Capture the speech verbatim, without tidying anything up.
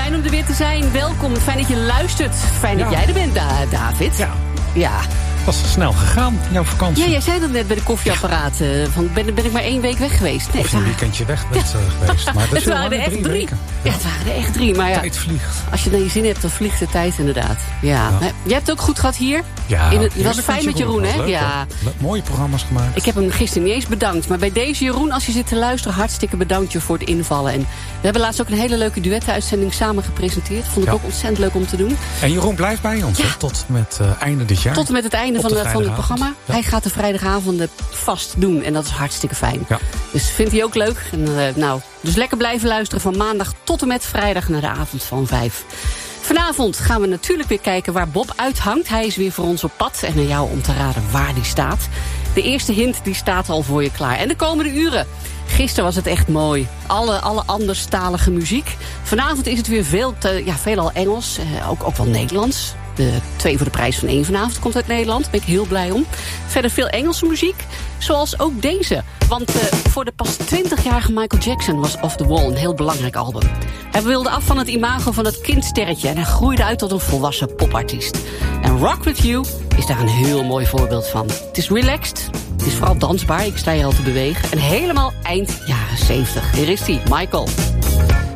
fijn om er weer te zijn. Welkom, fijn dat je luistert. Fijn dat ja. jij er bent, da- David. Ja. Ja. Het was snel gegaan, jouw vakantie. Ja, jij zei dat net bij de koffieapparaat. Uh, van, ben, ben ik maar één week weg geweest. Nee, of je een weekendje weg bent ja. uh, geweest. Maar dat het waren er echt drie. drie. Ja. ja, het waren er echt drie. Maar ja, tijd vliegt. Als je naar je zin hebt, dan vliegt de tijd inderdaad. Ja. ja. Jij hebt het ook goed gehad hier? Ja. In het, het was fijn met Jeroen, hè? Leuk, ja. Le- mooie programma's gemaakt. Ik heb hem gisteren niet eens bedankt. Maar bij deze Jeroen, als je zit te luisteren, hartstikke bedankt je voor het invallen. En we hebben laatst ook een hele leuke duetten-uitzending samen gepresenteerd. Vond ik ja. ook ontzettend leuk om te doen. En Jeroen blijft bij ons, ja. hè? Tot met uh, einde dit jaar. Tot en met het einde van, de, van het programma. Ja. Hij gaat de vrijdagavonden vast doen. En dat is hartstikke fijn. Ja. Dus vindt hij ook leuk. En, uh, nou, dus lekker blijven luisteren van maandag tot en met vrijdag naar de avond van vijf. Vanavond gaan we natuurlijk weer kijken waar Bob uithangt. Hij is weer voor ons op pad en aan jou om te raden waar die staat. De eerste hint die staat al voor je klaar. En de komende uren. Gisteren was het echt mooi. Alle, alle anderstalige muziek. Vanavond is het weer veel te, ja, veelal Engels. Eh, ook, ook wel Nederlands. De twee voor de prijs van één vanavond komt uit Nederland. Daar ben ik heel blij om. Verder veel Engelse muziek. Zoals ook deze. Want uh, voor de pas twintigjarige Michael Jackson was Off the Wall een heel belangrijk album. Hij wilde af van het imago van het kindsterretje. En hij groeide uit tot een volwassen popartiest. En Rock With You is daar een heel mooi voorbeeld van. Het is relaxed. Het is vooral dansbaar. Ik sta hier al te bewegen. En helemaal eind jaren zeventig. Hier is hij, Michael.